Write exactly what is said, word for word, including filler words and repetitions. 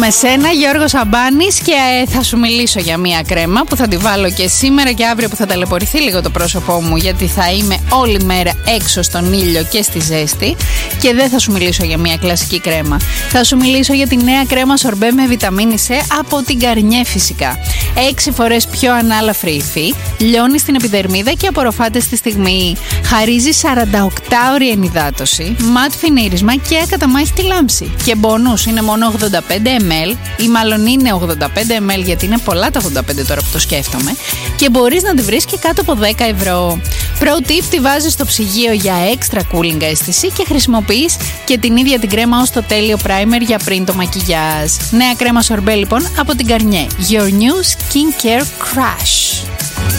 με σένα, Γιώργος Αμπάνης, και ε, θα σου μιλήσω για μία κρέμα που θα τη βάλω και σήμερα και αύριο που θα ταλαιπωρηθεί λίγο το πρόσωπό μου, γιατί θα είμαι όλη μέρα έξω στον ήλιο και στη ζέστη, και δεν θα σου μιλήσω για μία κλασική κρέμα. Θα σου μιλήσω για τη νέα κρέμα σορμπέ με βιταμίνη C από την Garnier φυσικά. Έξι φορές πιο ανάλαφρη υφή, λιώνει στην επιδερμίδα και απορροφάται στη στιγμή. Χαρίζει σαρανταοκτάωρη ενυδάτωση, ματ φινίρισμα και ακαταμάχητη λάμψη. Και μπόνους είναι μόνο ογδόντα πέντε μιλιλίτρα, ή μάλλον είναι ογδόντα πέντε μιλιλίτρα, γιατί είναι πολλά τα ογδόντα πέντε τώρα που το σκέφτομαι, και μπορείς να τη βρεις και κάτω από δέκα ευρώ. Pro tip, τη βάζεις στο ψυγείο για extra cooling αίσθηση και χρησιμοποιείς και την ίδια την κρέμα ως το τέλειο primer για πριν το μακιγιάζ. Νέα κρέμα σορμπέ λοιπόν από την Garnier. Your new skincare crush.